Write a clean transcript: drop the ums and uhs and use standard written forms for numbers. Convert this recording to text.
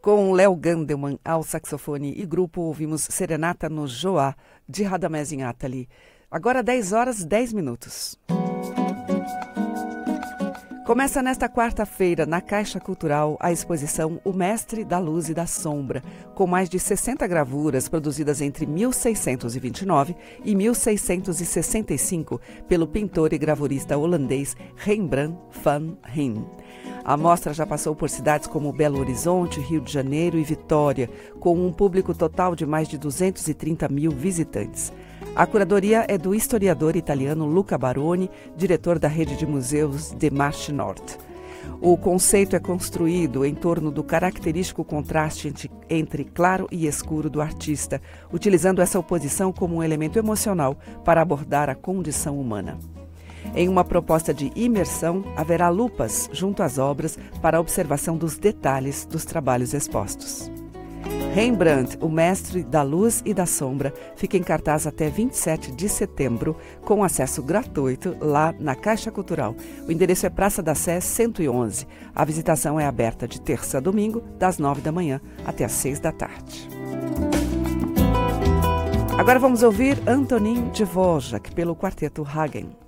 Com Léo Gandelman ao saxofone e grupo, ouvimos Serenata no Joá, de Radamés Inátali. Agora 10 horas 10 minutos. Começa nesta quarta-feira, na Caixa Cultural, a exposição O Mestre da Luz e da Sombra, com mais de 60 gravuras produzidas entre 1629 e 1665 pelo pintor e gravurista holandês Rembrandt van Rijn. A mostra já passou por cidades como Belo Horizonte, Rio de Janeiro e Vitória, com um público total de mais de 230 mil visitantes. A curadoria é do historiador italiano Luca Baroni, diretor da rede de museus de Marche Nord. O conceito é construído em torno do característico contraste entre claro e escuro do artista, utilizando essa oposição como um elemento emocional para abordar a condição humana. Em uma proposta de imersão, haverá lupas junto às obras para a observação dos detalhes dos trabalhos expostos. Rembrandt, o Mestre da Luz e da Sombra, fica em cartaz até 27 de setembro, com acesso gratuito lá na Caixa Cultural. O endereço é Praça da Sé 111. A visitação é aberta de terça a domingo, das 9 da manhã até as 6 da tarde. Agora vamos ouvir Antonin Dvorak pelo Quarteto Hagen.